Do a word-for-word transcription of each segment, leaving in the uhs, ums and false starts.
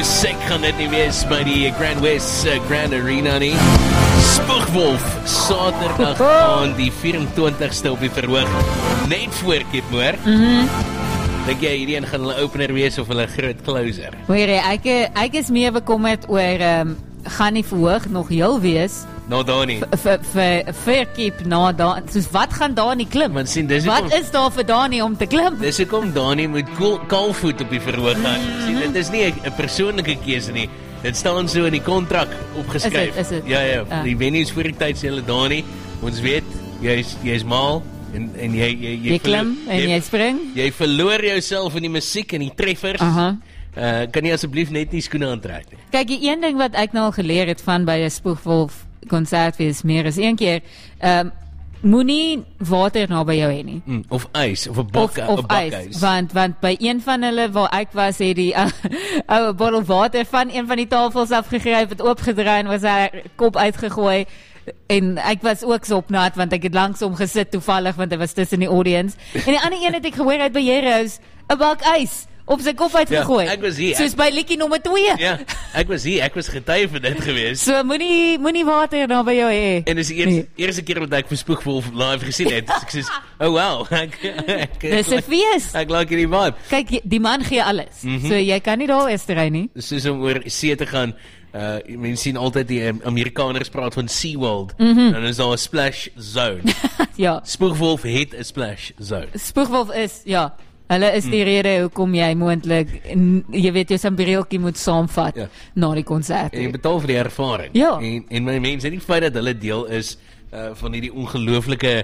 Sek gaan dit nie wees by die Grand West uh, Grand Arena nie. Spoegwolf, Saterdag aan die vyf-en-twintigste op die verhoog. Net voor Cape Moor. Mhm. Dink jy hierdie een gaan hulle opener wees of hulle groot closer? Hoor jy, ek, ek is meer bekommerd oor, um, gaan die verhoog nog heel wees? Nou daar nie. Vir Cape na daar, soos wat gaan Dani klim? Want sien, dis wat kom, is daar vir Dani om te klim? Dis hoekom Dani moet kaalvoet op die verhoog gaan. Mm-hmm. Sien, dit is nie 'n persoonlike keuse nie. Dit staan so in die kontrak opgeskryf. Is het, is het? Ja, ja, ja. Die venues voor die tyd sê hulle Dani, ons weet, jy's jy's mal en en jy jy jy, jy klim verloor, en jy, jy spring. Jy verloor jouself in die musiek en die treffers. Aha. Uh, kan jy asseblief net nie skoene aantrek nie? Kyk, die een ding wat ek nou al geleer het van by 'n Spoegwolf konsert wees meer as een keer, um, moenie water na by jou hê nie. Mm, of ys, of 'n bak, of, of ys, want, want by een van hulle waar ek was, het die uh, ou bottel water van een van die tafels afgegryp, het oopgedraai en was haar kop uitgegooi. En ek was ook so opnat, want ek het langsom gesit toevallig, want hy was tussen die audience. En die ander een het ek gehoor uit by Heroes, 'n bak ys op sy kop uitgegooi. Ja, ek was hier. Soos by liedjie nommer twee. Ja, ek was hier, ek was getuie van dit gewees. So moenie moenie water na by jou hê. En dis die eerste, nee. eerste keer wat ek vir Spoegwolf live gesien het. Ek sê, oh wow. Ek, ek, dis 'n fees. Ek like hierdie vibe. Kyk, die man gee alles. Mm-hmm. So jy kan nie daar eers ry nie. Dis soos om oor see te gaan. Uh, mense sien altyd die um, Amerikaners praat van SeaWorld. Mm-hmm. En dan is daar 'n splash zone. Ja. Spoegwolf het 'n splash zone. Spoegwolf is, ja. Hulle is die mm. rede hoekom jy moontlik, jy weet, jou sambreltjie moet saamvat ja. na die konsert. En jy betaal vir die ervaring. Ja. En, en my mense, die feit dat hulle deel is uh, van hierdie ongelooflike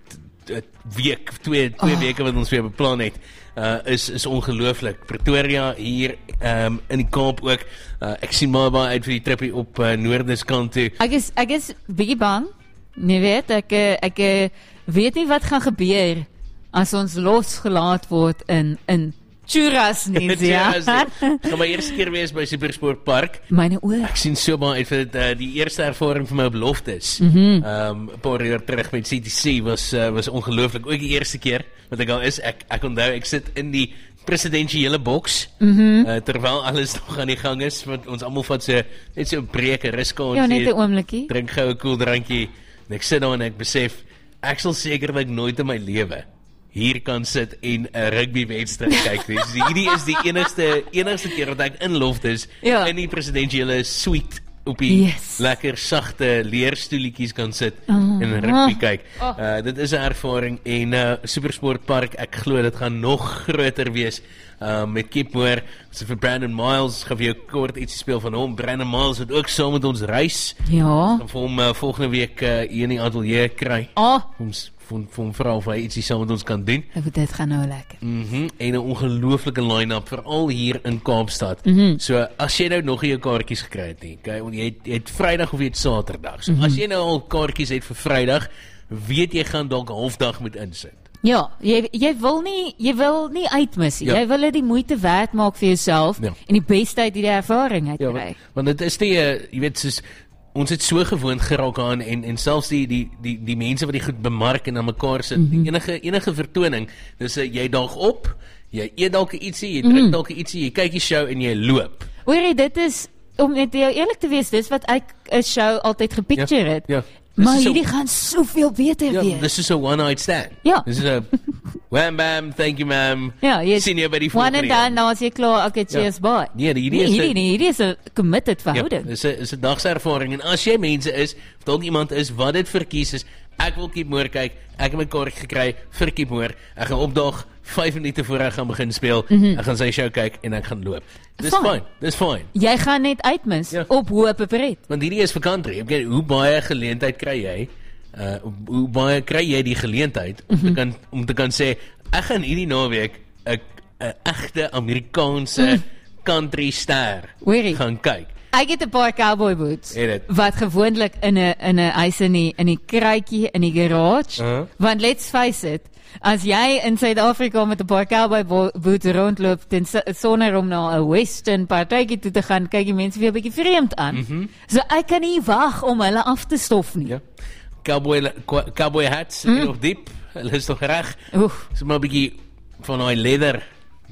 week, twee, twee oh. weke wat ons weer beplan het, uh, is, is ongelooflik. Pretoria hier um, in die Kaap ook. Uh, ek sien maar baie uit vir die trippie op uh, Noorderskant toe. Ek is, ek is bietjie bang. Nee, weet, ek, ek, ek weet nie wat gaan gebeur as ons losgelaat word in in Churras nie, ja. Dit gaan my eerste keer wees by Supersport Park. Myne oor. Ek sien so baie uit vir dit, uh, die eerste ervaring vir my op Loftus. Mhm. Mm um 'n paar jaar terug met C T C was uh, was ongelooflik. Ook die eerste keer wat ek al is, ek ek onthou ek sit in die presidensiële boks mm -hmm. uh, terwyl alles nog aan die gang is, want ons almal vat so net so 'n breek, 'n ruskant. Ja, net 'n oombliekie. Drink gou 'n koel drankie. En ek sit daar en ek besef ek sal sekerlik nooit in my lewe hier kan sit en 'n rugbywedstryd kyk. Dus hierdie is die enigste enigste keer wat ek in Loftus ja. in die presidensiële suite op die yes. lekker sagte leerstoeltjies kan sit oh. en rugby kyk. Oh. Uh, dit is 'n ervaring en uh, Supersport Park, ek glo dit gaan nog groter wees. Uh, met Cape Moor, so vir Brandon Miles, gaan vir jou kort iets speel van hom. Brandon Miles het ook saam met ons reis. Ja. Gaan vir hom uh, volgende week uh, hier in die ateljee kry. Oh. Ons van van vrou of hy ietsie saam met ons kan doen. Ek dit gaan nou lekker. Mhm. Mm en 'n ongelooflike line-up veral hier in Kaapstad. Mm -hmm. So as jy nou nog nie jou kaartjies gekry het nie, okay, want jy het, jy het Vrydag of jy het Saterdag. So mm -hmm. as jy nou al kaartjies het vir Vrydag, weet jy gaan dalk halfdag moet insit. Ja, jy jy wil nie jy wil nie uitmis nie. Ja. Jy wil dit die moeite werd maak vir jouself ja. en die beste uit hierdie ervaring uit kry. Ja, want, want dit is nie 'n jy weet soos ons het so gewoond geraak aan en en selfs die die die die mense wat die goed bemark en aan mekaar sit. Mm -hmm. Enige enige vertoning, dis 'n jy daag op, jy eet dalk ietsie, jy drink mm -hmm. dalk ietsie, jy kyk die show en jy loop. Hoorie, dit is om net jou eerlik te wees, dis wat ek 'n show altyd gepicture ja, het. Ja. Maar hierdie so, gaan soveel beter ja, wees. This is a one night stand. Ja. This is a wham bam, thank you ma'am. Ja, jy sien jou by die volgende. One and done, nou as jy klaar, okay, cheers, ja. bye. Nee, hierdie nee, is hierdie, nie, hierdie is 'n committed verhouding. Ja, dis 'n is 'n dagservaring en as jy mense is, of dalk iemand is wat dit verkies is, ek wil Cape Moor kyk, ek het my kaart gekry vir Cape Moor. Ek gaan opdaag vyf minute voor ek gaan begin speel. Mm -hmm. Ek gaan sy show kyk en ek gaan loop. Dis fine. Dis fine. Jy gaan net uitmis ja. op hoop pret. Want hierdie is vir country. Okay, hoe baie geleentheid kry jy? Uh hoe baie kry jy die geleentheid om mm-hmm. te kan om te kan sê ek gaan hierdie naweek 'n 'n egte Amerikaanse mm. country ster Weerie. gaan kyk. Ek het 'n paar cowboy boots wat gewoonlik in 'n in 'n huis in die in die kruitjie in die garage. Uh-huh. Want let's face it, as jy in Suid-Afrika met 'n paar cowboy boots rondloop ten sonder om na 'n western partytjie toe te gaan, kyk die mense weer 'n bietjie vreemd aan. Mm-hmm. So ek kan nie wag om hulle af te stof nie. Ja. Cowboy cowboy hats, mm. nog diep. Hulle is nog reg. Oef. So maar 'n bietjie van daai leather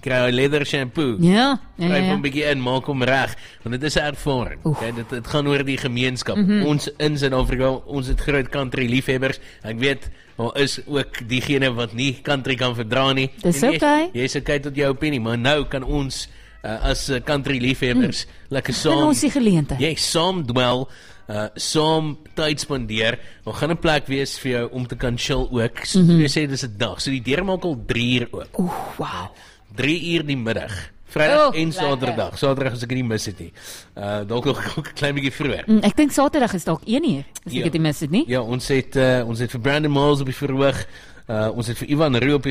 kry hy leather shampoo. Ja, ja, Kry ja. hom 'n bietjie in, maak hom reg, want dit is 'n ervaring. Okay, dit dit gaan oor die gemeenskap. Mm-hmm. Ons in Suid-Afrika, ons het groot country liefhebbers. Ek weet daar is ook diegene wat nie country kan verdra nie. Dis okay. Jy is okay tot jou opinie, maar nou kan ons uh, as uh, country liefhebbers mm. lekker saam. En ons die geleentheid. Jy saam dwel, uh, saam tyd spandeer. Daar gaan 'n plek wees vir jou om te kan chill ook. So mm-hmm. jy sê dis 'n dag. So die deur maak al drie uur oop. Oeh, wow. drie uur die middag. Vrydag oh, en Saterdag. Saterdag as ek nie mis het nie. Uh dalk nog 'n klein bietjie vroeër. Mm, ek dink Saterdag is dalk een uur. As ja. ek dit nie mis het nie. Ja, ons het uh, ons het vir Brandon Miles op die verhoog. Uh ons het vir Ivan Roo op die